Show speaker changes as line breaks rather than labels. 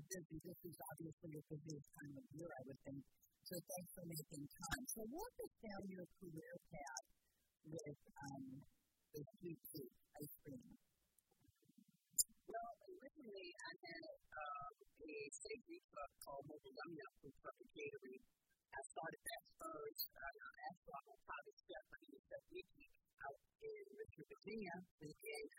busy. This is obviously your busiest time of year, I would think. So thanks for making time. So walk us down your career path with the Sweet Tooth ice cream.
Well, originally I had a safety truck called Mobile Yum Yum from Truck and Catering. I started that first after I'm a private chef. I used to Chef Mickey out in Richmond, Virginia. And then